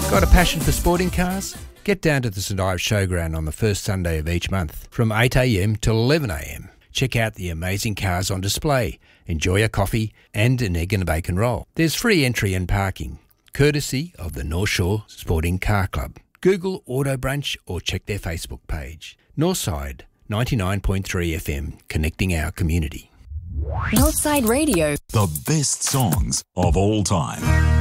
Got a passion for sporting cars? Get down to the St Ives Showground on the first Sunday of each month from 8am till 11am. Check out the amazing cars on display, enjoy a coffee and an egg and a bacon roll. There's free entry and parking, courtesy of the North Shore Sporting Car Club. Google Auto Brunch or check their Facebook page. Northside 99.3 FM, connecting our community. Northside Radio. The best songs of all time.